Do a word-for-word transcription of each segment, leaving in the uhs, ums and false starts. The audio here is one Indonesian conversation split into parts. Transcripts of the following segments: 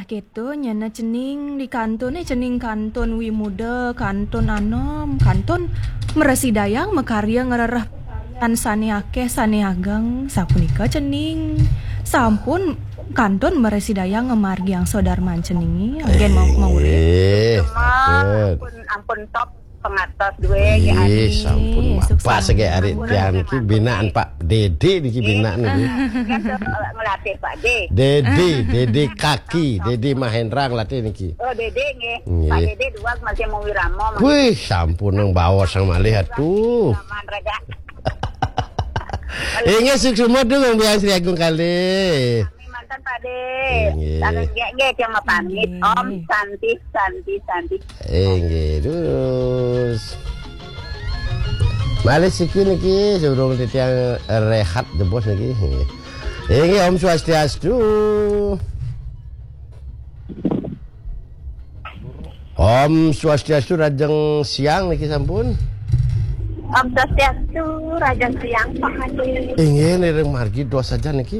gitu nyana cening di kantun nih cening kantun Wimuda, kantun Anom, kantun Meresi Dayang mekarya ngerereh an saneake saneagang sapunika cening sampun kantun Meresi Dayang ngemargi yang Sodarman ceningi agen mau mau Eh, ampun ampun top pengatos duwe ya Ih, sampun apa sege hari Ampun, tiang ki binaan Pak Dede niki binaan niki. ngelatih Pak De. Dede, Dede kaki, Dede Mahendra ngelatih niki. Oh Dede nggih. Nggih. Pak Dede dua masih mau wiramo. Wih, sampun nang bawa sang malih atuh. Aman rega. Inge suksuma dong Biang Sri Agung kali. Kami mantan Pak De. Nggih. Lalu nggih nggih cuma pamit. Om Santi Santi Santi. Inge terus. Malih siki niki sebelum titiang rehat the bos niki. Inge Om Swastiastu. Om Swastiastu rajeng siang niki sampun. Om Swastiastu Raja Siang Pak Haji. Ingin nireng margi dua saja niki.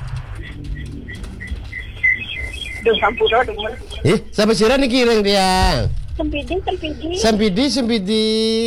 Duh sampura demen. Eh, sampai sira niki reng dia. Sempidi sempidi. Sempidi sempidi.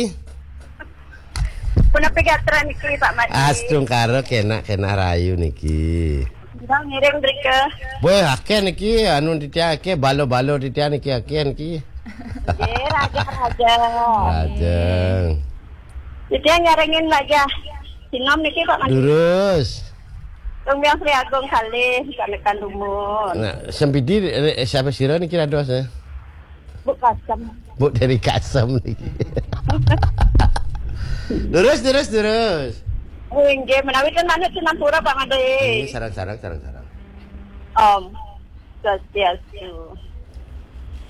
Puna pegatran niki Pak Madi. Astung karo kena kena rayu niki. Bang ngiring drike. Boy akeh niki anu titia akeh balo-balo titia niki akeh niki. Eh raja raja. Rajeng. Jadi yang ngarengin lagi. Sinom niki Pak Madi. Lurus. Tung Biang Sri Agung kali kanekan rumun. Nah, sempidi eh, siapa sira niki rados eh? Bu kasam. Bu dari Kasem niki. Lurus lurus lurus. Nggih menawi ten manut Sinampura Pak Madi. Ini sarang-sarang sarang-sarang. Om Swastiastu.